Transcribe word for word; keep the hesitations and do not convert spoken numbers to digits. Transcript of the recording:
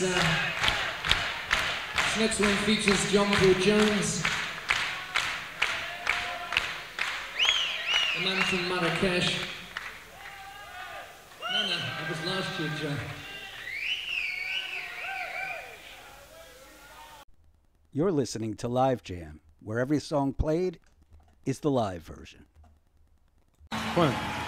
This, uh, this next one features John Paul Jones, the man from Marrakesh. No, no, that was last year, Joe. You're listening to Live Jam, where every song played is the live version. One.